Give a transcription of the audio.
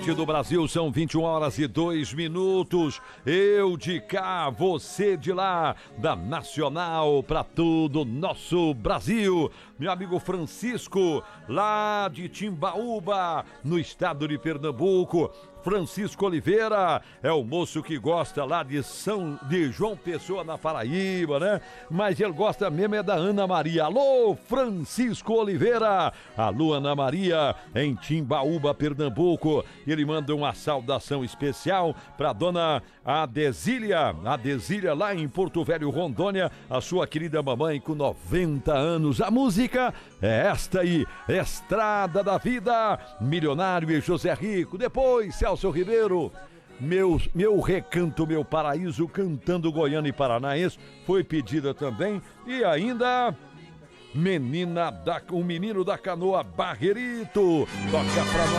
norte do Brasil, são 21h02. Eu de cá, você de lá, da Nacional para todo o nosso Brasil. Meu amigo Francisco, lá de Timbaúba, no estado de Pernambuco. Francisco Oliveira é o moço que gosta lá de João Pessoa, na Paraíba, né? Mas ele gosta mesmo é da Ana Maria. Alô, Francisco Oliveira! Alô, Ana Maria, em Timbaúba, Pernambuco. Ele manda uma saudação especial para dona Adesília lá em Porto Velho, Rondônia, a sua querida mamãe com 90 anos. A música é esta aí, Estrada da Vida, Milionário e José Rico. Depois, Celso Ribeiro, meu recanto, meu paraíso, cantando goiano e paranaense, foi pedida também. E ainda o menino da canoa Barreirito, toca pra nós.